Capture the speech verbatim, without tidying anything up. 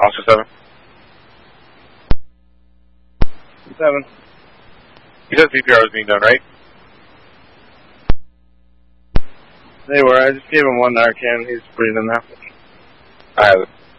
Officer seven. Seven. You said C P R was being done, right? They were. I just gave him one Narcan. He's breathing now. I have it.